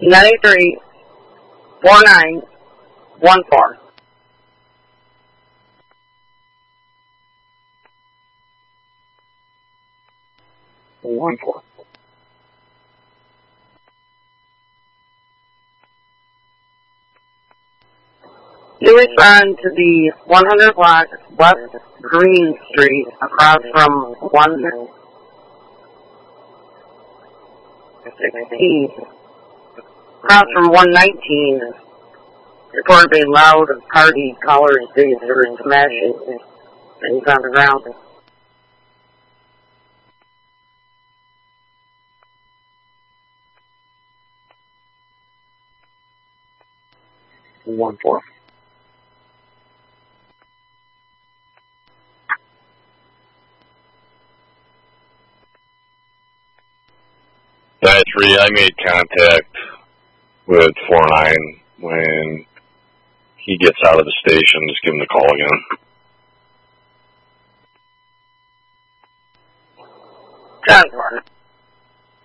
93 4914. 14. You respond to the 100 block West Green Street across from 116. Across from 119. Reported a loud party colors taser and smashing things on the ground. 14. I made contact with 49 when he gets out of the station. Just give him the call again. Transport.